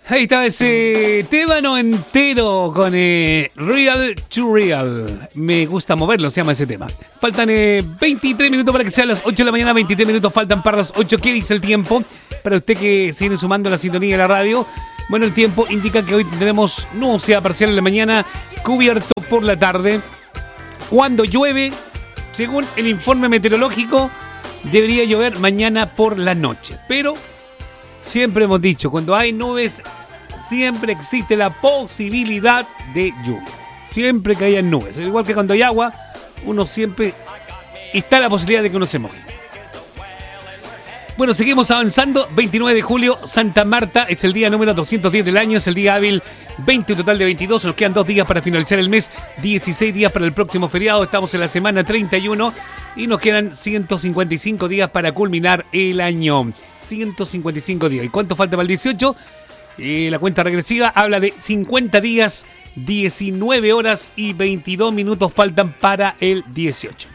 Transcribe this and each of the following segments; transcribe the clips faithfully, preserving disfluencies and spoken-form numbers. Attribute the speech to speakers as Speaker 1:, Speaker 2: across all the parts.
Speaker 1: Ahí está ese témano entero con eh, Real to Real. Me gusta moverlo, se llama ese tema. Faltan eh, veintitrés minutos para que sean las ocho de la mañana. veintitrés minutos faltan para las ocho. ¿Qué dice el tiempo? Para usted que se viene sumando a la sintonía de la radio. Bueno, el tiempo indica que hoy tendremos nubosidad parcial en la mañana, cubierto por la tarde. Cuando llueve, según el informe meteorológico, debería llover mañana por la noche. Pero siempre hemos dicho, cuando hay nubes, siempre existe la posibilidad de lluvia. Siempre que haya nubes. Igual que cuando hay agua, uno siempre está la posibilidad de que uno se moje. Bueno, seguimos avanzando. veintinueve de julio, Santa Marta, es el día número doscientos diez del año, es el día hábil veinte, total de veintidós. Nos quedan dos días para finalizar el mes, dieciséis días para el próximo feriado. Estamos en la semana treinta y uno y nos quedan ciento cincuenta y cinco días para culminar el año. ciento cincuenta y cinco días. ¿Y cuánto falta para el dieciocho? Eh, la cuenta regresiva habla de cincuenta días, diecinueve horas y veintidós minutos faltan para el dieciocho.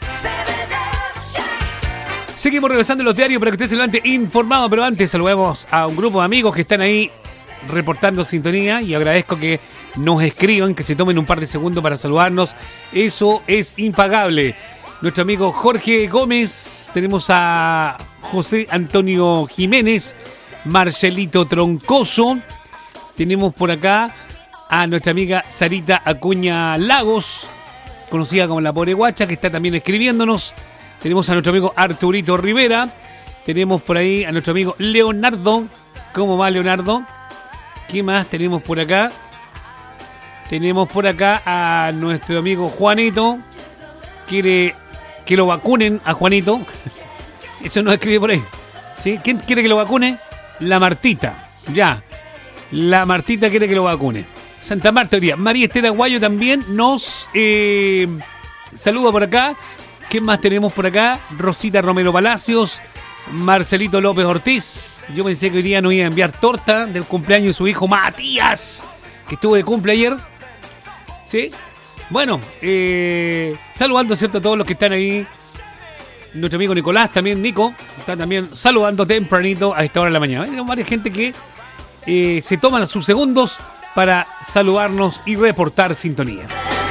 Speaker 1: Seguimos revisando los diarios para que usted se levante informado, pero antes saludemos a un grupo de amigos que están ahí reportando sintonía y agradezco que nos escriban, que se tomen un par de segundos para saludarnos. Eso es impagable. Nuestro amigo Jorge Gómez, tenemos a José Antonio Jiménez, Marcelito Troncoso, tenemos por acá a nuestra amiga Sarita Acuña Lagos, conocida como la Pobre Guacha, que está también escribiéndonos. Tenemos a nuestro amigo Arturito Rivera. Tenemos por ahí a nuestro amigo Leonardo. ¿Cómo va, Leonardo? ¿Qué más tenemos por acá? Tenemos por acá a nuestro amigo Juanito. Quiere que lo vacunen a Juanito. Eso nos escribe por ahí. ¿Sí? ¿Quién quiere que lo vacune? La Martita. Ya. La Martita quiere que lo vacune. Santa Marta hoy día. María Estela Aguayo también nos eh, saluda por acá. ¿Qué más tenemos por acá? Rosita Romero Palacios, Marcelito López Ortiz. Yo pensé que hoy día nos iba a enviar torta del cumpleaños de su hijo Matías, que estuvo de cumple ayer. ¿Sí? Bueno, eh, saludando, ¿cierto?, a todos los que están ahí. Nuestro amigo Nicolás también, Nico, está también saludando tempranito a esta hora de la mañana. Hay varias gente que eh, se toman sus segundos para saludarnos y reportar sintonía.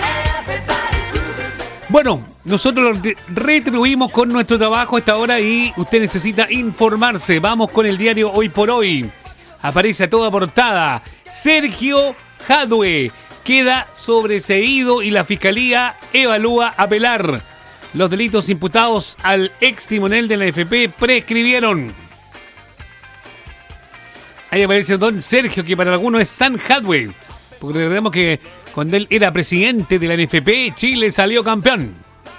Speaker 1: Bueno, nosotros lo retribuimos con nuestro trabajo a esta hora y usted necesita informarse. Vamos con el diario Hoy por Hoy. Aparece a toda portada. Sergio Jadue queda sobreseído y la Fiscalía evalúa apelar. Los delitos imputados al ex timonel de la N F P prescribieron. Ahí aparece don Sergio, que para algunos es San Jadue. Porque recordemos que cuando él era presidente de la N F P, Chile salió campeón.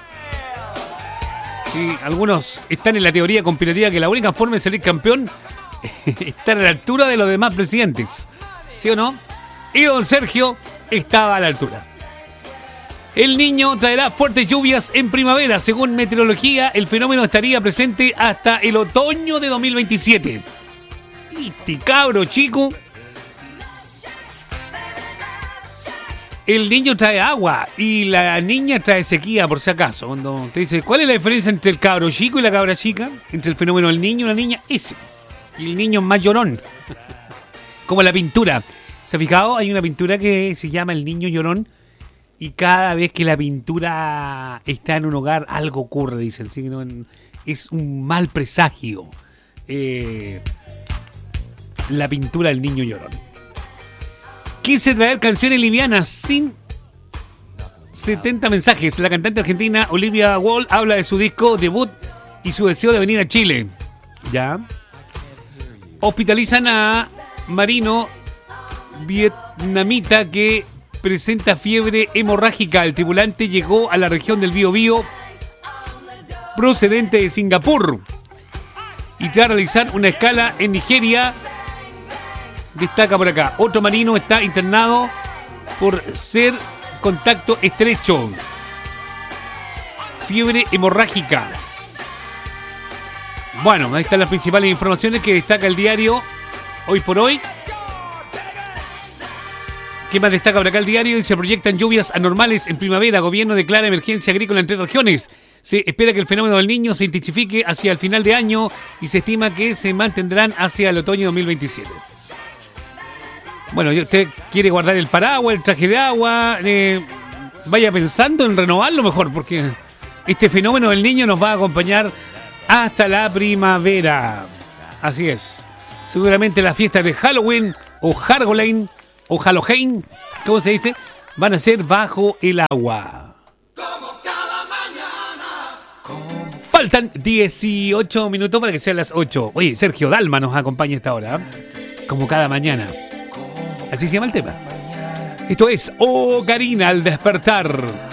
Speaker 1: Y algunos están en la teoría conspirativa que la única forma de salir campeón es estar a la altura de los demás presidentes. ¿Sí o no? Y don Sergio estaba a la altura. El Niño traerá fuertes lluvias en primavera. Según meteorología, el fenómeno estaría presente hasta el otoño de dos mil veintisiete. Este cabro chico. El niño trae agua y la niña trae sequía, por si acaso. Cuando te dice, ¿cuál es la diferencia entre el cabro chico y la cabra chica? Entre el fenómeno del niño y la niña, ese. Y el niño es más llorón. Como la pintura. ¿Se ha fijado? Hay una pintura que se llama El Niño Llorón. Y cada vez que la pintura está en un hogar, algo ocurre, dicen. ¿Sí? Es un mal presagio. Eh, la pintura del Niño Llorón. Quise traer canciones livianas sin setenta mensajes. La cantante argentina Olivia Wall habla de su disco debut y su deseo de venir a Chile. Ya. Hospitalizan a marino vietnamita que presenta fiebre hemorrágica. El tripulante llegó a la región del Biobío procedente de Singapur y tras realizar una escala en Nigeria. Destaca por acá, otro marino está internado por ser contacto estrecho. Fiebre hemorrágica. Bueno, ahí están las principales informaciones que destaca el diario Hoy por Hoy. ¿Qué más destaca por acá el diario? Se proyectan lluvias anormales en primavera. Gobierno declara emergencia agrícola en tres regiones. Se espera que el fenómeno del Niño se intensifique hacia el final de año y se estima que se mantendrán hacia el otoño dos mil veintisiete. Bueno, y usted quiere guardar el paraguas, el traje de agua, eh, vaya pensando en renovarlo mejor, porque este fenómeno del niño nos va a acompañar hasta la primavera. Así es. Seguramente las fiestas de Halloween o Halloween o Halloween, ¿cómo se dice? Van a ser bajo el agua. Faltan dieciocho minutos para que sean las ocho. Oye, Sergio Dalma nos acompaña a esta hora, ¿eh? Como cada mañana. Así se llama el tema. Esto es Ocarina al despertar.